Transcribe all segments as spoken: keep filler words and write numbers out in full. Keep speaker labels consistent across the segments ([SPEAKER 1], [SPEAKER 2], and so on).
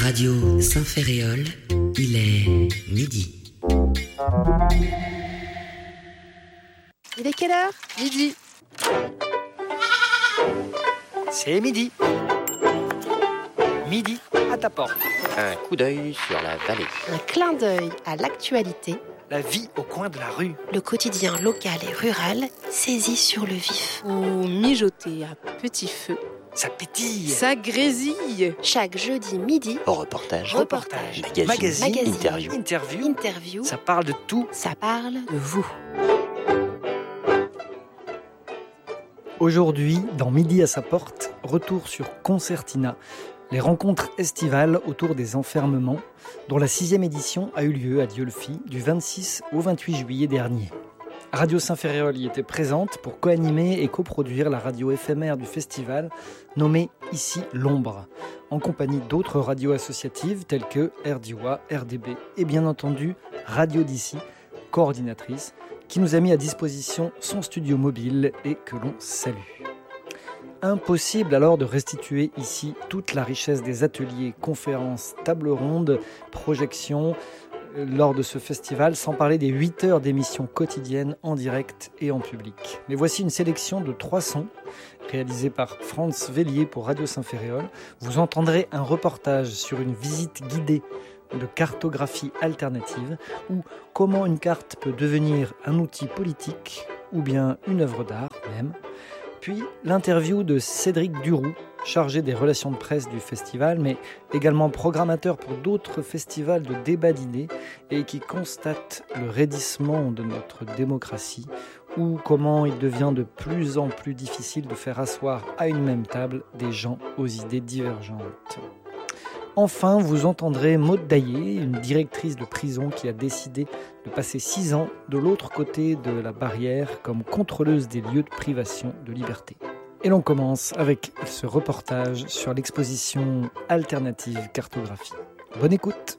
[SPEAKER 1] Radio Saint-Ferréol, il est midi.
[SPEAKER 2] Il est quelle heure ? Midi.
[SPEAKER 3] C'est midi. Midi à ta porte.
[SPEAKER 4] Un coup d'œil sur la vallée.
[SPEAKER 2] Un clin d'œil à l'actualité.
[SPEAKER 3] La vie au coin de la rue.
[SPEAKER 2] Le quotidien local et rural saisi sur le vif.
[SPEAKER 5] Ou mijoté à petit feu.
[SPEAKER 3] Ça pétille.
[SPEAKER 5] Ça grésille.
[SPEAKER 2] Chaque jeudi midi.
[SPEAKER 4] Au reportage.
[SPEAKER 2] Reportage.
[SPEAKER 4] Magazine.
[SPEAKER 3] Magazine.
[SPEAKER 2] Magazine.
[SPEAKER 4] Interview.
[SPEAKER 3] Interview.
[SPEAKER 2] Interview.
[SPEAKER 3] Ça parle de tout.
[SPEAKER 2] Ça parle de vous.
[SPEAKER 6] Aujourd'hui, dans Midi à sa porte, retour sur Concertina, les rencontres estivales autour des enfermements, dont la sixième édition a eu lieu à Dieulefit du vingt-six au vingt-huit juillet dernier. Radio Saint-Ferréol y était présente pour co-animer et coproduire la radio éphémère du festival, nommée Ici l'Ombre, en compagnie d'autres radios associatives telles que R D W A, R D B et bien entendu Radio d'ici, coordinatrice, qui nous a mis à disposition son studio mobile et que l'on salue. Impossible alors de restituer ici toute la richesse des ateliers, conférences, tables rondes, projections lors de ce festival, sans parler des huit heures d'émissions quotidiennes en direct et en public. Mais voici une sélection de trois sons réalisés par Franz Vellier pour Radio Saint-Ferréol. Vous entendrez un reportage sur une visite guidée de cartographie alternative ou comment une carte peut devenir un outil politique ou bien une œuvre d'art même. Puis l'interview de Cédric Duroux, chargé des relations de presse du festival, mais également programmateur pour d'autres festivals de débat d'idées et qui constate le raidissement de notre démocratie ou comment il devient de plus en plus difficile de faire asseoir à une même table des gens aux idées divergentes. Enfin, vous entendrez Maude Daillé, une directrice de prison qui a décidé de passer six ans de l'autre côté de la barrière comme contrôleuse des lieux de privation de liberté. Et l'on commence avec ce reportage sur l'exposition Alternative Cartographie. Bonne écoute.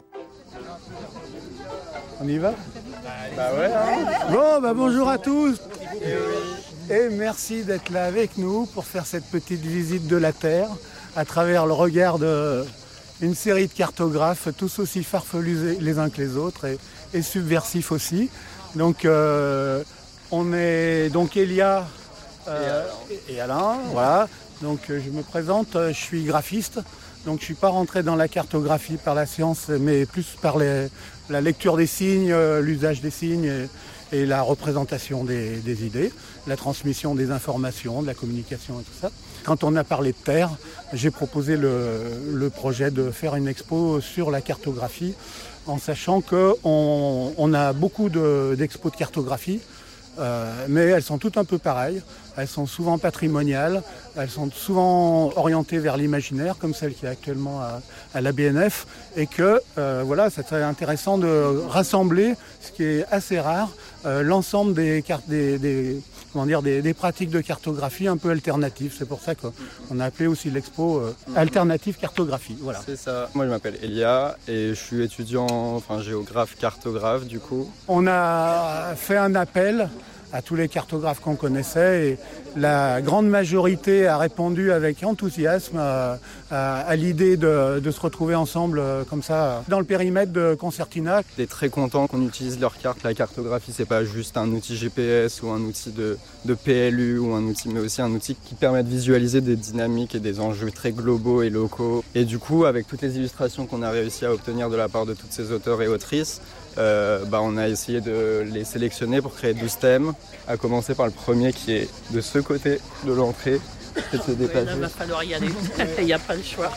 [SPEAKER 7] On y va ? Bah ouais. Hein. Bon, bah bonjour à tous. Et merci d'être là avec nous pour faire cette petite visite de la Terre à travers le regard de une série de cartographes, tous aussi farfelus les uns que les autres et, et subversifs aussi. Donc euh, on est donc Elia euh, et Alain, voilà. Donc je me présente, je suis graphiste, donc je suis pas rentré dans la cartographie par la science, mais plus par les, la lecture des signes, l'usage des signes et, et la représentation des, des idées, la transmission des informations, de la communication et tout ça. Quand on a parlé de terre, j'ai proposé le, le projet de faire une expo sur la cartographie, en sachant qu'on on a beaucoup de, d'expos de cartographie, euh, mais elles sont toutes un peu pareilles. Elles sont souvent patrimoniales, elles sont souvent orientées vers l'imaginaire, comme celle qui est actuellement à, à la B N F, et que euh, voilà, ça serait intéressant de rassembler, ce qui est assez rare, euh, l'ensemble des cartes des, des comment dire, des, des pratiques de cartographie un peu alternatives. C'est pour ça qu'on a appelé aussi l'expo euh, Alternative Cartographie. Voilà.
[SPEAKER 8] C'est ça. Moi, je m'appelle Elia et je suis étudiant, enfin géographe, cartographe du coup.
[SPEAKER 7] On a fait un appel à tous les cartographes qu'on connaissait et la grande majorité a répondu avec enthousiasme à, à, à l'idée de, de se retrouver ensemble euh, comme ça dans le périmètre de Concertina.
[SPEAKER 8] On est très content qu'on utilise leur carte. La cartographie, c'est pas juste un outil G P S ou un outil de, de P L U ou un outil, mais aussi un outil qui permet de visualiser des dynamiques et des enjeux très globaux et locaux. Et du coup, avec toutes les illustrations qu'on a réussi à obtenir de la part de toutes ces auteurs et autrices, Euh, bah, on a essayé de les sélectionner pour créer douze thèmes, à commencer par le premier qui est de ce côté de l'entrée.
[SPEAKER 5] Oui, là, il va falloir y aller, il n'y a pas le choix.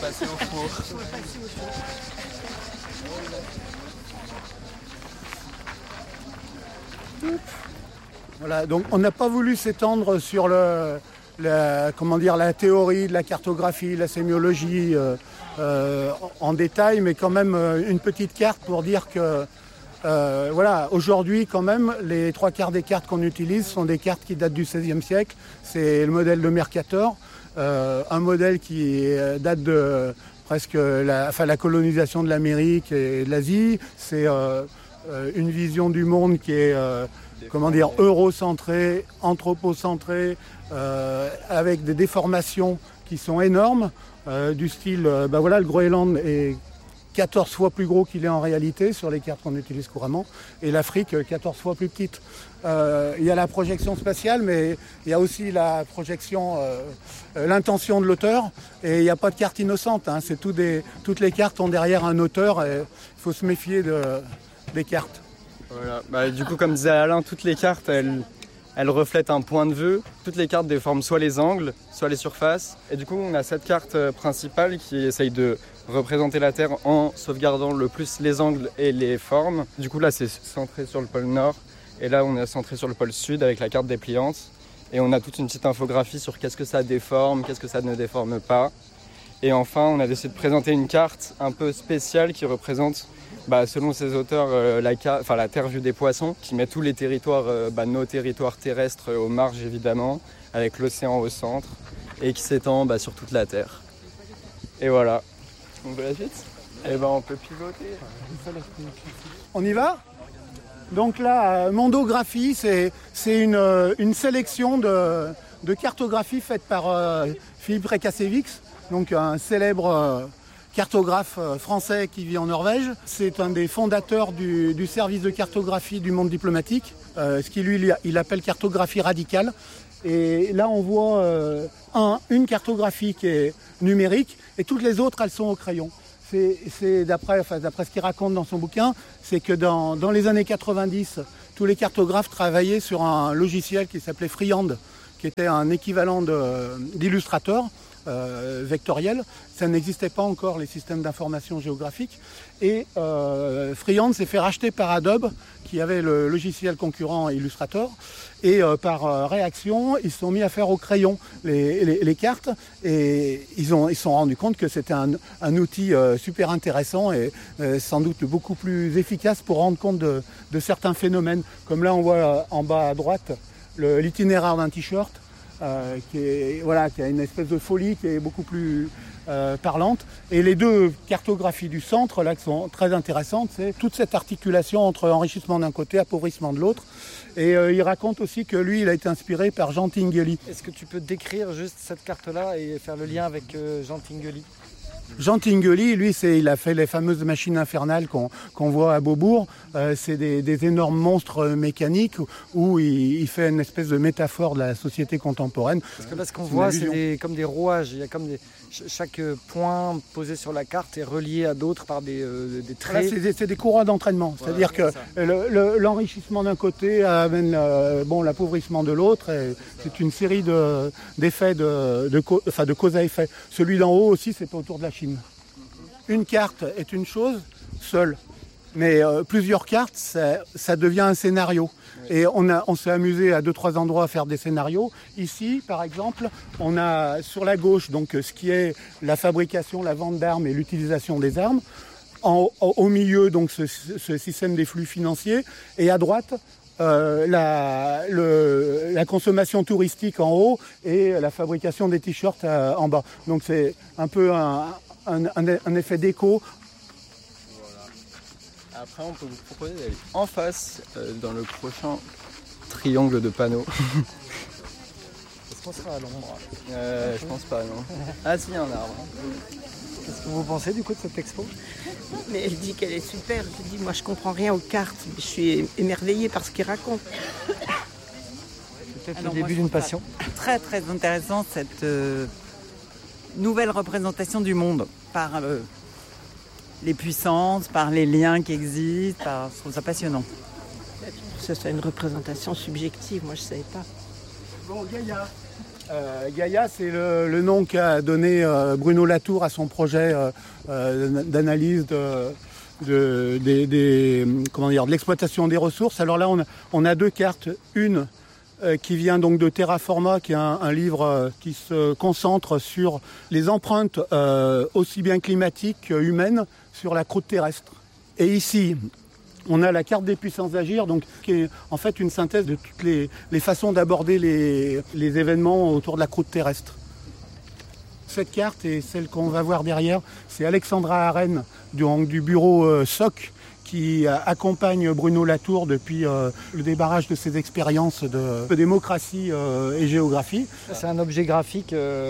[SPEAKER 7] Voilà, donc on n'a pas voulu s'étendre sur le, la, comment dire, la théorie de la cartographie, la sémiologie euh, euh, en détail, mais quand même une petite carte pour dire que Euh, voilà, aujourd'hui quand même, les trois quarts des cartes qu'on utilise sont des cartes qui datent du seizième siècle. C'est le modèle de Mercator, euh, un modèle qui date de presque la, enfin, la colonisation de l'Amérique et de l'Asie. C'est euh, une vision du monde qui est euh, comment dire, eurocentrée, anthropocentrée, euh, avec des déformations qui sont énormes, euh, du style, euh, bah voilà, le Groenland est quatorze fois plus gros qu'il est en réalité sur les cartes qu'on utilise couramment, et l'Afrique quatorze fois plus petite. Euh, il y a la projection spatiale, mais il y a aussi la projection, euh, l'intention de l'auteur, et il n'y a pas de carte innocente, hein. C'est tout des, toutes les cartes ont derrière un auteur, et il faut se méfier de, des cartes.
[SPEAKER 8] Voilà. Bah, du coup, comme disait Alain, toutes les cartes, elles, elles reflètent un point de vue. Toutes les cartes déforment soit les angles, soit les surfaces. Et du coup, on a cette carte principale qui essaye de représenter la Terre en sauvegardant le plus les angles et les formes. Du coup, là, c'est centré sur le pôle Nord. Et là, on est centré sur le pôle Sud avec la carte dépliante. Et on a toute une petite infographie sur qu'est-ce que ça déforme, qu'est-ce que ça ne déforme pas. Et enfin, on a décidé de présenter une carte un peu spéciale qui représente, bah, selon ces auteurs, euh, la, enfin, la Terre vue des poissons, qui met tous les territoires, euh, bah, nos territoires terrestres euh, aux marges évidemment, avec l'océan au centre, et qui s'étend bah, sur toute la Terre. Et voilà. On veut la suite ? Eh ben, on peut pivoter.
[SPEAKER 7] On y va ? Donc là, Mondographie, c'est, c'est une, une sélection de, de cartographies faites par euh, Philippe Rekasevix, donc un célèbre euh, cartographe français qui vit en Norvège. C'est un des fondateurs du, du service de cartographie du monde diplomatique, euh, ce qu'il lui il appelle cartographie radicale. Et là, on voit euh, un, une cartographie qui est numérique et toutes les autres, elles sont au crayon. C'est, c'est d'après, enfin, d'après ce qu'il raconte dans son bouquin, c'est que dans, dans les années quatre-vingt-dix, tous les cartographes travaillaient sur un logiciel qui s'appelait Freehand, qui était un équivalent de, d'Illustrator. Euh, vectoriel. Ça n'existait pas encore, les systèmes d'information géographique. Et euh, Freehand s'est fait racheter par Adobe, qui avait le logiciel concurrent Illustrator. Et euh, par euh, réaction, ils se sont mis à faire au crayon les, les, les cartes. Et ils ont, ils se sont rendus compte que c'était un, un outil euh, super intéressant et euh, sans doute beaucoup plus efficace pour rendre compte de, de certains phénomènes. Comme là, on voit euh, en bas à droite le, l'itinéraire d'un t-shirt. Euh, qui, est, voilà, qui a une espèce de folie qui est beaucoup plus euh, parlante. Et les deux cartographies du centre, là, qui sont très intéressantes, c'est toute cette articulation entre enrichissement d'un côté, appauvrissement de l'autre. Et euh, il raconte aussi que lui, il a été inspiré par Jean Tinguely.
[SPEAKER 6] Est-ce que tu peux décrire juste cette carte-là et faire le lien avec euh, Jean Tinguely ?
[SPEAKER 7] Jean Tinguely, lui, c'est, il a fait les fameuses machines infernales qu'on, qu'on voit à Beaubourg. Euh, c'est des, des énormes monstres mécaniques où il, il fait une espèce de métaphore de la société contemporaine.
[SPEAKER 6] Parce que là, ce qu'on c'est voit, c'est des, comme des rouages. Il y a comme des, chaque point posé sur la carte est relié à d'autres par des, euh, des traits.
[SPEAKER 7] Là, c'est, des, c'est des courroies d'entraînement. Voilà, c'est-à-dire que le, le, l'enrichissement d'un côté amène le, bon, l'appauvrissement de l'autre. Et c'est une série de, d'effets de, de, de, enfin, de cause à effet. Celui d'en haut aussi, c'est autour de la Chine. Une carte est une chose seule, mais euh, plusieurs cartes, ça, ça devient un scénario. Et on, a, on s'est amusé à deux, trois endroits à faire des scénarios. Ici, par exemple, on a sur la gauche donc ce qui est la fabrication, la vente d'armes et l'utilisation des armes. En, au, au milieu, donc ce, ce système des flux financiers. Et à droite, Euh, la, le, la consommation touristique en haut et la fabrication des t-shirts euh, en bas. Donc c'est un peu un, un, un, un effet d'écho.
[SPEAKER 8] Voilà. Après on peut vous proposer d'aller en face euh, dans le prochain triangle de panneaux.
[SPEAKER 6] Est-ce qu'on sera à l'ombre ?
[SPEAKER 8] euh, Je pense pas, non. Ah si, il y a un arbre.
[SPEAKER 6] Qu'est-ce que vous pensez du coup de cette expo ?
[SPEAKER 5] Mais elle dit qu'elle est super. Je dis, moi je comprends rien aux cartes. Je suis émerveillée par ce qu'il raconte.
[SPEAKER 6] Peut-être
[SPEAKER 9] Alors,
[SPEAKER 6] le début d'une passion.
[SPEAKER 9] Très très intéressant cette euh, nouvelle représentation du monde par euh, les puissances, par les liens qui existent. Par... Je trouve ça passionnant.
[SPEAKER 5] Que ce soit une représentation subjective, moi je ne savais pas.
[SPEAKER 7] Bon, Gaïa. Euh, Gaïa, c'est le, le nom qu'a donné euh, Bruno Latour à son projet euh, euh, d'analyse de, de, des, des, comment dire, de l'exploitation des ressources. Alors là, on a, on a deux cartes. Une euh, qui vient donc de Terraforma, qui est un, un livre euh, qui se concentre sur les empreintes euh, aussi bien climatiques que humaines sur la croûte terrestre. Et ici, on a la carte des puissances d'agir, donc, qui est en fait une synthèse de toutes les, les façons d'aborder les, les événements autour de la croûte terrestre. Cette carte et celle qu'on va voir derrière, c'est Alexandra Arène du, du bureau euh, S O C qui euh, accompagne Bruno Latour depuis euh, le débarrage de ses expériences de, de démocratie euh, et géographie.
[SPEAKER 6] C'est un objet graphique euh,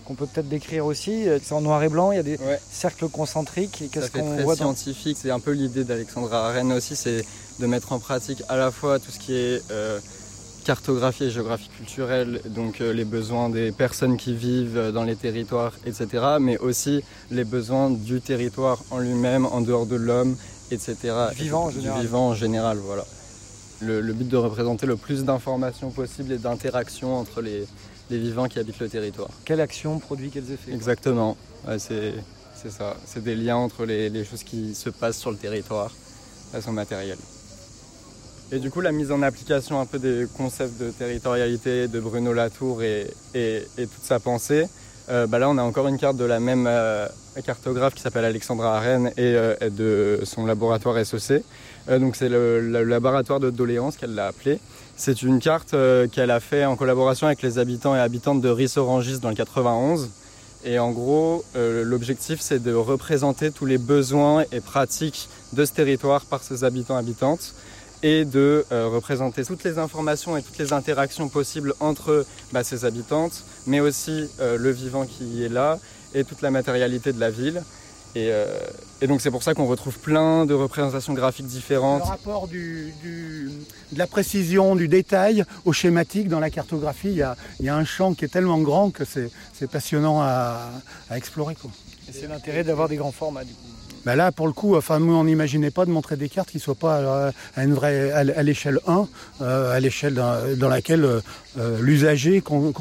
[SPEAKER 6] qu'on peut peut-être décrire aussi. C'est en noir et blanc, il y a des ouais. cercles concentriques. Et qu'est-ce
[SPEAKER 8] ça fait
[SPEAKER 6] qu'on
[SPEAKER 8] très
[SPEAKER 6] voit
[SPEAKER 8] scientifique. Dans... C'est un peu l'idée d'Alexandra Arène aussi, c'est de mettre en pratique à la fois tout ce qui est euh, cartographie et géographie culturelle, donc euh, les besoins des personnes qui vivent dans les territoires, et cetera, mais aussi les besoins du territoire en lui-même, en dehors de l'homme, et cetera.
[SPEAKER 6] Du vivant en
[SPEAKER 8] du
[SPEAKER 6] général.
[SPEAKER 8] vivant en général, voilà. Le, le but de représenter le plus d'informations possibles et d'interactions entre les, les vivants qui habitent le territoire.
[SPEAKER 6] Quelle action produit quels effets?
[SPEAKER 8] Exactement, ouais, c'est, c'est ça. C'est des liens entre les, les choses qui se passent sur le territoire de façon matérielle. Et du coup, la mise en application un peu des concepts de territorialité de Bruno Latour et, et, et toute sa pensée, euh, bah là on a encore une carte de la même euh, cartographe qui s'appelle Alexandra Arène et, euh, et de son laboratoire S E C. Euh, donc c'est le, le laboratoire de doléances qu'elle l'a appelé. C'est une carte euh, qu'elle a fait en collaboration avec les habitants et habitantes de Ris-Orangis dans le quatre-vingt-onze. Et en gros, euh, l'objectif c'est de représenter tous les besoins et pratiques de ce territoire par ses habitants et habitantes, et de euh, représenter toutes les informations et toutes les interactions possibles entre bah, ses habitantes, mais aussi euh, le vivant qui est là et toute la matérialité de la ville. Et, euh, et donc c'est pour ça qu'on retrouve plein de représentations graphiques différentes.
[SPEAKER 7] Le rapport du, du, de la précision, du détail au schématique dans la cartographie, il y a, il y a un champ qui est tellement grand que c'est, c'est passionnant à, à explorer, quoi.
[SPEAKER 6] Et c'est l'intérêt d'avoir des grands formats du coup.
[SPEAKER 7] Ben là, pour le coup, enfin, nous, on n'imaginait pas de montrer des cartes qui ne soient pas à, une vraie, à l'échelle un, euh, à l'échelle dans, dans laquelle euh, l'usager